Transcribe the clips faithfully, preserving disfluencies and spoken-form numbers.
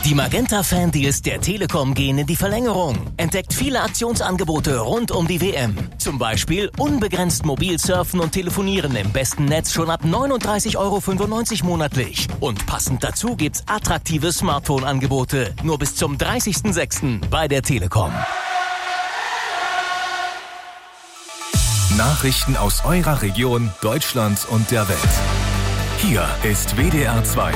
Die Magenta-Fan-Deals der Telekom gehen in die Verlängerung. Entdeckt viele Aktionsangebote rund um die W M. Zum Beispiel unbegrenzt mobil surfen und telefonieren im besten Netz schon ab neununddreißig Euro fünfundneunzig monatlich. Und passend dazu gibt's attraktive Smartphone-Angebote. Nur bis zum dreißigsten sechsten bei der Telekom. Nachrichten aus eurer Region, Deutschland und der Welt. Hier ist W D R zwei.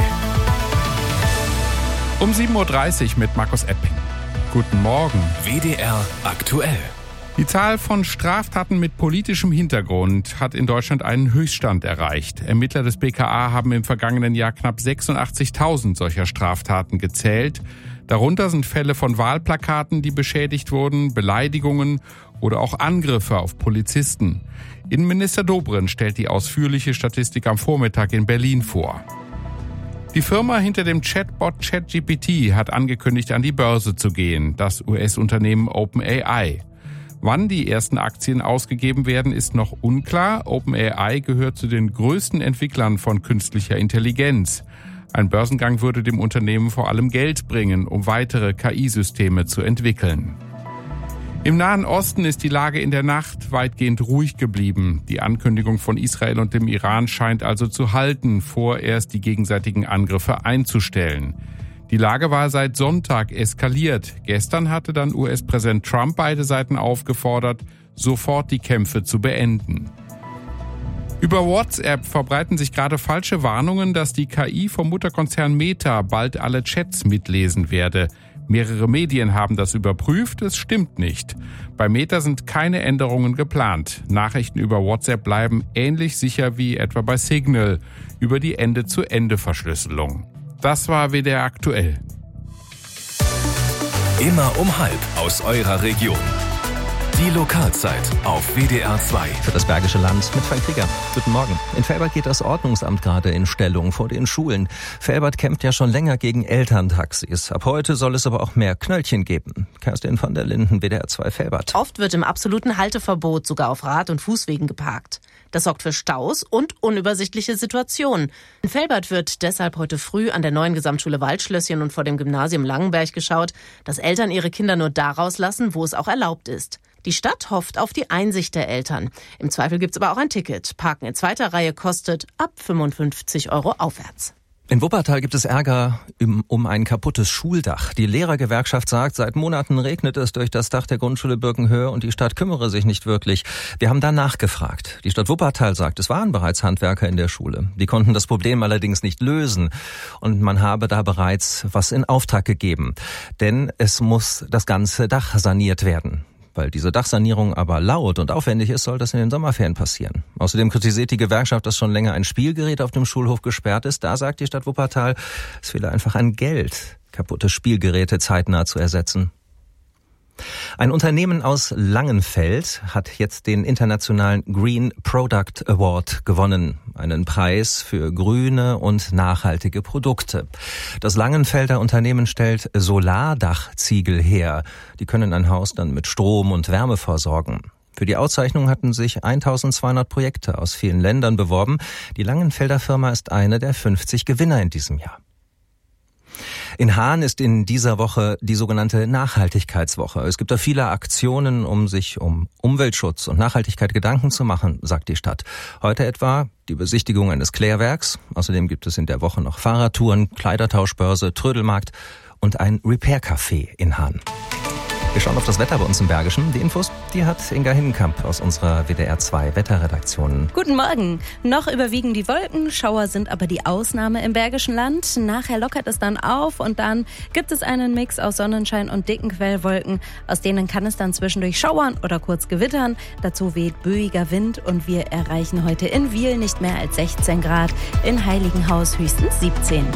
Um sieben Uhr dreißig mit Markus Epping. Guten Morgen. W D R aktuell. Die Zahl von Straftaten mit politischem Hintergrund hat in Deutschland einen Höchststand erreicht. Ermittler des B K A haben im vergangenen Jahr knapp sechsundachtzigtausend solcher Straftaten gezählt. Darunter sind Fälle von Wahlplakaten, die beschädigt wurden, Beleidigungen oder auch Angriffe auf Polizisten. Innenminister Dobrindt stellt die ausführliche Statistik am Vormittag in Berlin vor. Die Firma hinter dem Chatbot ChatGPT hat angekündigt, an die Börse zu gehen, das U S-Unternehmen OpenAI. Wann die ersten Aktien ausgegeben werden, ist noch unklar. OpenAI gehört zu den größten Entwicklern von künstlicher Intelligenz. Ein Börsengang würde dem Unternehmen vor allem Geld bringen, um weitere K I-Systeme zu entwickeln. Im Nahen Osten ist die Lage in der Nacht weitgehend ruhig geblieben. Die Ankündigung von Israel und dem Iran scheint also zu halten, vorerst die gegenseitigen Angriffe einzustellen. Die Lage war seit Sonntag eskaliert. Gestern hatte dann U S-Präsident Trump beide Seiten aufgefordert, sofort die Kämpfe zu beenden. Über WhatsApp verbreiten sich gerade falsche Warnungen, dass die K I vom Mutterkonzern Meta bald alle Chats mitlesen werde. Mehrere Medien haben das überprüft, es stimmt nicht. Bei Meta sind keine Änderungen geplant. Nachrichten über WhatsApp bleiben ähnlich sicher wie etwa bei Signal über die Ende-zu-Ende-Verschlüsselung. Das war W D R aktuell. Immer um halb aus eurer Region. Die Lokalzeit auf W D R zwei. Für das Bergische Land mit Frank Krieger. Guten Morgen. In Velbert geht das Ordnungsamt gerade in Stellung vor den Schulen. Velbert kämpft ja schon länger gegen Elterntaxis. Ab heute soll es aber auch mehr Knöllchen geben. Kerstin von der Linden, W D R zwei Velbert. Oft wird im absoluten Halteverbot sogar auf Rad- und Fußwegen geparkt. Das sorgt für Staus und unübersichtliche Situationen. In Velbert wird deshalb heute früh an der neuen Gesamtschule Waldschlösschen und vor dem Gymnasium Langenberg geschaut, dass Eltern ihre Kinder nur da rauslassen, wo es auch erlaubt ist. Die Stadt hofft auf die Einsicht der Eltern. Im Zweifel gibt's aber auch ein Ticket. Parken in zweiter Reihe kostet ab fünfundfünfzig Euro aufwärts. In Wuppertal gibt es Ärger um ein kaputtes Schuldach. Die Lehrergewerkschaft sagt, seit Monaten regnet es durch das Dach der Grundschule Birkenhöhe und die Stadt kümmere sich nicht wirklich. Wir haben da nachgefragt. Die Stadt Wuppertal sagt, es waren bereits Handwerker in der Schule. Die konnten das Problem allerdings nicht lösen. Und man habe da bereits was in Auftrag gegeben. Denn es muss das ganze Dach saniert werden. Weil diese Dachsanierung aber laut und aufwendig ist, soll das in den Sommerferien passieren. Außerdem kritisiert die Gewerkschaft, dass schon länger ein Spielgerät auf dem Schulhof gesperrt ist. Da sagt die Stadt Wuppertal, es fehle einfach an Geld, kaputte Spielgeräte zeitnah zu ersetzen. Ein Unternehmen aus Langenfeld hat jetzt den internationalen Green Product Award gewonnen. Einen Preis für grüne und nachhaltige Produkte. Das Langenfelder Unternehmen stellt Solardachziegel her. Die können ein Haus dann mit Strom und Wärme versorgen. Für die Auszeichnung hatten sich eintausendzweihundert Projekte aus vielen Ländern beworben. Die Langenfelder Firma ist eine der fünfzig Gewinner in diesem Jahr. In Haan ist in dieser Woche die sogenannte Nachhaltigkeitswoche. Es gibt da viele Aktionen, um sich um Umweltschutz und Nachhaltigkeit Gedanken zu machen, sagt die Stadt. Heute etwa die Besichtigung eines Klärwerks. Außerdem gibt es in der Woche noch Fahrradtouren, Kleidertauschbörse, Trödelmarkt und ein Repair-Café in Haan. Wir schauen auf das Wetter bei uns im Bergischen. Die Infos, die hat Inga Hindenkamp aus unserer W D R zwei Wetterredaktion. Guten Morgen. Noch überwiegen die Wolken, Schauer sind aber die Ausnahme im Bergischen Land. Nachher lockert es dann auf und dann gibt es einen Mix aus Sonnenschein und dicken Quellwolken. Aus denen kann es dann zwischendurch schauern oder kurz gewittern. Dazu weht böiger Wind und wir erreichen heute in Wiel nicht mehr als sechzehn Grad, in Heiligenhaus höchstens siebzehn.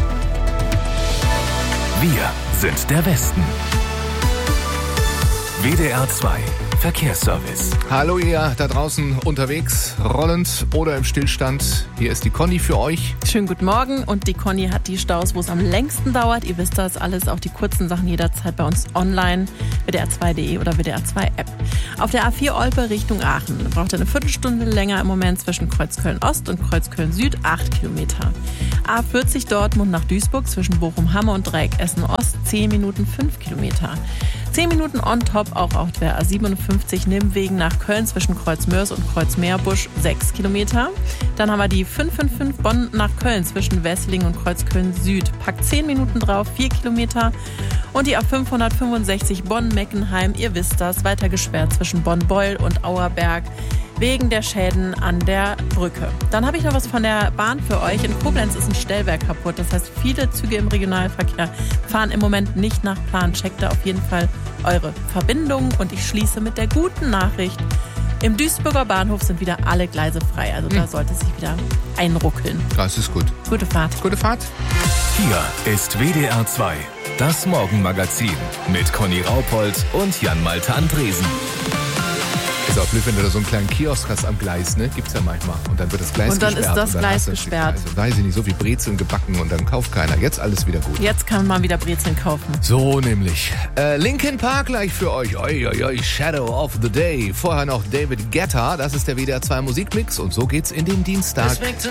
Wir sind der Westen. W D R zwei Verkehrsservice. Hallo ihr da draußen unterwegs, rollend oder im Stillstand. Hier ist die Conny für euch. Schönen guten Morgen und die Conny hat die Staus, wo es am längsten dauert. Ihr wisst das alles, auch die kurzen Sachen jederzeit bei uns online, W D R zwei punkt de oder W D R zwei App. Auf der A vier Olpe Richtung Aachen braucht ihr eine Viertelstunde länger im Moment zwischen Kreuzköln Ost und Kreuzköln Süd, acht Kilometer. A vierzig Dortmund nach Duisburg zwischen Bochum-Hamme und Dreieck Essen Ost, zehn Minuten, fünf Kilometer. zehn Minuten on top auch auf der A siebenundfünfzig Nimmwegen nach Köln zwischen Kreuzmörs und Kreuzmeerbusch, sechs Kilometer. Dann haben wir die fünf fünf fünf Bonn nach Köln zwischen Wesseling und Kreuzköln Süd, packt zehn Minuten drauf, vier Kilometer. Und die A fünfhundertfünfundsechzig Bonn-Meckenheim, ihr wisst das, weiter gesperrt zwischen Bonn-Beul und Auerberg wegen der Schäden an der Brücke. Dann habe ich noch was von der Bahn für euch. In Koblenz ist ein Stellwerk kaputt. Das heißt, viele Züge im Regionalverkehr fahren im Moment nicht nach Plan. Checkt da auf jeden Fall eure Verbindung. Und ich schließe mit der guten Nachricht. Im Duisburger Bahnhof sind wieder alle Gleise frei. Also da sollte es sich wieder einruckeln. Das ist gut. Gute Fahrt. Gute Fahrt. Hier ist W D R zwei, das Morgenmagazin mit Conny Raupold und Jan-Malte Andresen. Ist auch blöd, wenn du da so einen kleinen Kiosk hast am Gleis, ne? Gibt's ja manchmal. Und dann wird das Gleis Und dann gesperrt. ist das und dann Gleis hast du gesperrt. Also, weiß ich nicht, so viel Brezeln gebacken und dann kauft keiner. Jetzt alles wieder gut. Jetzt kann man wieder Brezeln kaufen. So nämlich. Äh, Linkin Park gleich für euch. Oi, oi, oi, Shadow of the Day. Vorher noch David Guetta. Das ist der W D R zwei Musikmix. Und so geht's in den Dienstag.